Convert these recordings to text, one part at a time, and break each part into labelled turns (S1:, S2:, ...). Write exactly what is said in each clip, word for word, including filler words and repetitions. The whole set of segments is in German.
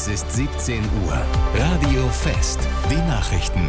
S1: Es ist siebzehn Uhr. Radio Fest. Die Nachrichten.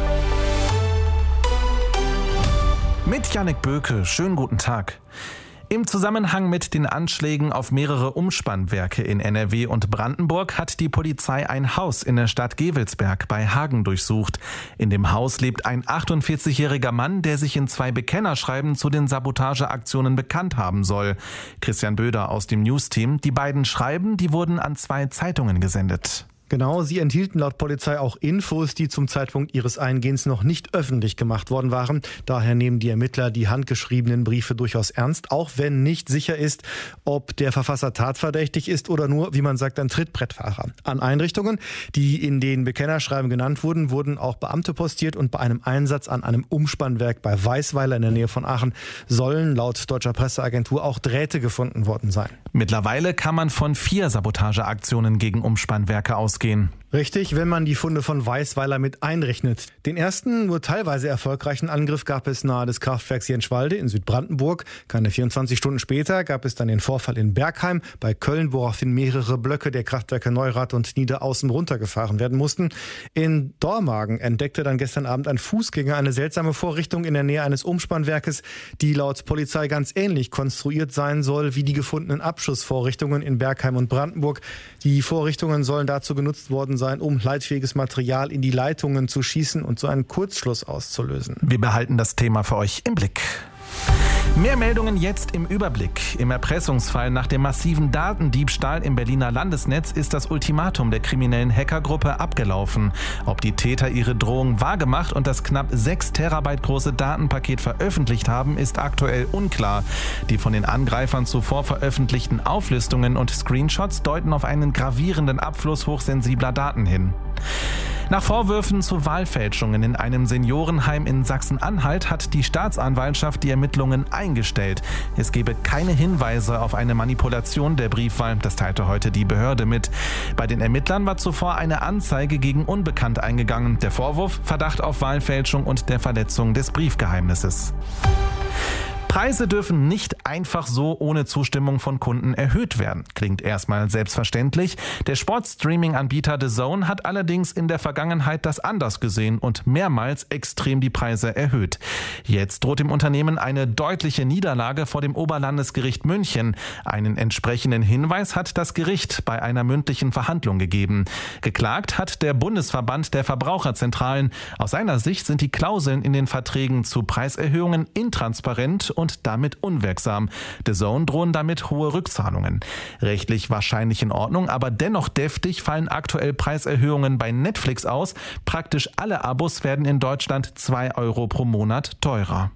S2: Mit Jannik Böke. Schönen guten Tag. Im Zusammenhang mit den Anschlägen auf mehrere Umspannwerke in N R W und Brandenburg hat die Polizei ein Haus in der Stadt Gevelsberg bei Hagen durchsucht. In dem Haus lebt ein achtundvierzigjähriger Mann, der sich in zwei Bekennerschreiben zu den Sabotageaktionen bekannt haben soll. Christian Böder aus dem News-Team. Die beiden Schreiben, die wurden an zwei Zeitungen gesendet.
S3: Genau, sie enthielten laut Polizei auch Infos, die zum Zeitpunkt ihres Eingehens noch nicht öffentlich gemacht worden waren. Daher nehmen die Ermittler die handgeschriebenen Briefe durchaus ernst, auch wenn nicht sicher ist, ob der Verfasser tatverdächtig ist oder nur, wie man sagt, ein Trittbrettfahrer. An Einrichtungen, die in den Bekennerschreiben genannt wurden, wurden auch Beamte postiert und bei einem Einsatz an einem Umspannwerk bei Weisweiler in der Nähe von Aachen sollen laut deutscher Presseagentur auch Drähte gefunden worden sein.
S2: Mittlerweile kann man von vier Sabotageaktionen gegen Umspannwerke ausgehen.
S3: Richtig, wenn man die Funde von Weisweiler mit einrechnet. Den ersten, nur teilweise erfolgreichen Angriff gab es nahe des Kraftwerks Jenschwalde in Südbrandenburg. Keine vierundzwanzig Stunden später gab es dann den Vorfall in Bergheim bei Köln, woraufhin mehrere Blöcke der Kraftwerke Neurath und Niederaußen runtergefahren werden mussten. In Dormagen entdeckte dann gestern Abend ein Fußgänger eine seltsame Vorrichtung in der Nähe eines Umspannwerkes, die laut Polizei ganz ähnlich konstruiert sein soll wie die gefundenen Abschussvorrichtungen in Bergheim und Brandenburg. Die Vorrichtungen sollen dazu genutzt worden sein, um leitfähiges Material in die Leitungen zu schießen und so einen Kurzschluss auszulösen.
S2: Wir behalten das Thema für euch im Blick. Mehr Meldungen jetzt im Überblick. Im Erpressungsfall nach dem massiven Datendiebstahl im Berliner Landesnetz ist das Ultimatum der kriminellen Hackergruppe abgelaufen. Ob die Täter ihre Drohung wahrgemacht und das knapp sechs Terabyte große Datenpaket veröffentlicht haben, ist aktuell unklar. Die von den Angreifern zuvor veröffentlichten Auflistungen und Screenshots deuten auf einen gravierenden Abfluss hochsensibler Daten hin. Nach Vorwürfen zu Wahlfälschungen in einem Seniorenheim in Sachsen-Anhalt hat die Staatsanwaltschaft die Ermittlungen eingestellt. Es gebe keine Hinweise auf eine Manipulation der Briefwahl, das teilte heute die Behörde mit. Bei den Ermittlern war zuvor eine Anzeige gegen Unbekannt eingegangen. Der Vorwurf: Verdacht auf Wahlfälschung und der Verletzung des Briefgeheimnisses. Preise dürfen nicht einfach so ohne Zustimmung von Kunden erhöht werden. Klingt erstmal selbstverständlich. Der Sportstreaming-Anbieter The Zone hat allerdings in der Vergangenheit das anders gesehen und mehrmals extrem die Preise erhöht. Jetzt droht dem Unternehmen eine deutliche Niederlage vor dem Oberlandesgericht München. Einen entsprechenden Hinweis hat das Gericht bei einer mündlichen Verhandlung gegeben. Geklagt hat der Bundesverband der Verbraucherzentralen. Aus seiner Sicht sind die Klauseln in den Verträgen zu Preiserhöhungen intransparent und damit unwirksam. The Zone drohen damit hohe Rückzahlungen. Rechtlich wahrscheinlich in Ordnung, aber dennoch deftig fallen aktuell Preiserhöhungen bei Netflix aus. Praktisch alle Abos werden in Deutschland zwei Euro pro Monat teurer.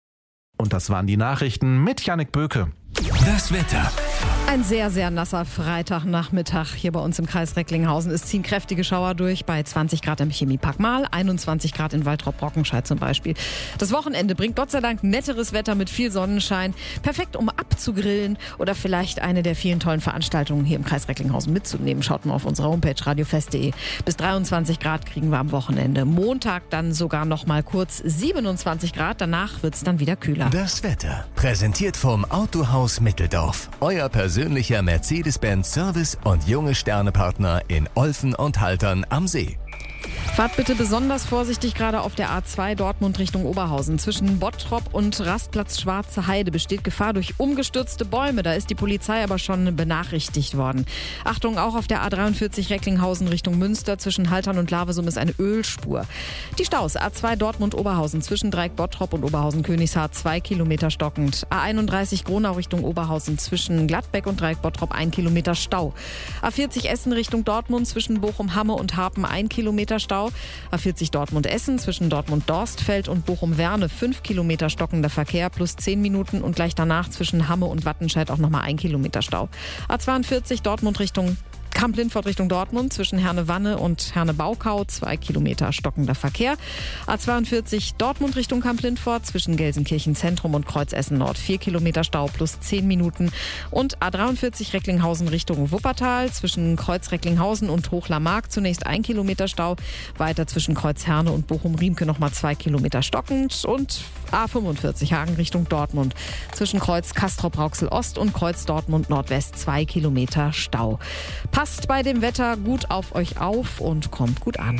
S2: Und das waren die Nachrichten mit Jannik Böke.
S1: Das Wetter.
S4: Ein sehr, sehr nasser Freitagnachmittag hier bei uns im Kreis Recklinghausen. Es ziehen kräftige Schauer durch bei zwanzig Grad im Chemiepark Mahl, einundzwanzig Grad in Waltrop-Brockenscheid zum Beispiel. Das Wochenende bringt Gott sei Dank netteres Wetter mit viel Sonnenschein. Perfekt, um abzugrillen oder vielleicht eine der vielen tollen Veranstaltungen hier im Kreis Recklinghausen mitzunehmen. Schaut mal auf unserer Homepage radiofest punkt de. Bis dreiundzwanzig Grad kriegen wir am Wochenende. Montag dann sogar noch mal kurz siebenundzwanzig Grad. Danach wird es dann wieder kühler.
S1: Das Wetter. Präsentiert vom Autohaus Mitteldorf. Euer persönlicher Mercedes-Benz Service und junge Sternepartner in Olfen und Haltern am See.
S4: Fahrt bitte besonders vorsichtig gerade auf der A zwei Dortmund Richtung Oberhausen. Zwischen Bottrop und Rastplatz Schwarze Heide besteht Gefahr durch umgestürzte Bäume. Da ist die Polizei aber schon benachrichtigt worden. Achtung, auch auf der A dreiundvierzig Recklinghausen Richtung Münster zwischen Haltern und Lavesum ist eine Ölspur. Die Staus: A zwei Dortmund Oberhausen zwischen Dreieck Bottrop und Oberhausen Königshaar zwei Kilometer stockend. A einunddreißig Gronau Richtung Oberhausen zwischen Gladbeck und Dreieck Bottrop ein Kilometer Stau. A vierzig Essen Richtung Dortmund zwischen Bochum-Hamme und Harpen ein Kilometer Stau. A vierzig Dortmund-Essen zwischen Dortmund-Dorstfeld und Bochum-Werne fünf Kilometer stockender Verkehr plus zehn Minuten und gleich danach zwischen Hamme und Wattenscheid auch nochmal ein Kilometer Stau. A zweiundvierzig Dortmund Richtung Kamp-Lindfort Richtung Dortmund zwischen Herne-Wanne und Herne-Baukau zwei Kilometer stockender Verkehr. A zweiundvierzig Dortmund Richtung Kamp-Lindfort zwischen Gelsenkirchen Zentrum und Kreuz Essen Nord vier Kilometer Stau plus zehn Minuten. Und A dreiundvierzig Recklinghausen Richtung Wuppertal zwischen Kreuz Recklinghausen und Hochlarmark zunächst ein Kilometer Stau. Weiter zwischen Kreuz Herne und Bochum-Riemke nochmal zwei Kilometer stockend. Und A fünfundvierzig Hagen Richtung Dortmund zwischen Kreuz Castrop-Rauxel Ost und Kreuz Dortmund Nordwest zwei Kilometer Stau. Passt Passt bei dem Wetter gut auf euch auf und kommt gut an.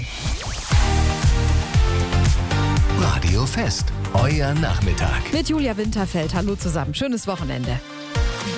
S1: Radio Fest, euer Nachmittag.
S4: Mit Julia Winterfeld. Hallo zusammen. Schönes Wochenende.